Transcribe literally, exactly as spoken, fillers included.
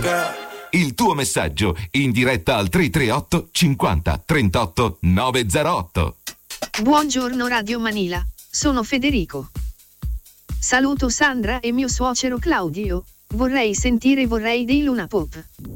Il tuo messaggio in diretta al tre tre otto cinquanta trentotto novecentotto. Buongiorno Radio Manila, sono Federico. Saluto Sandra e mio suocero Claudio. Vorrei sentire Vorrei dei Luna Pop.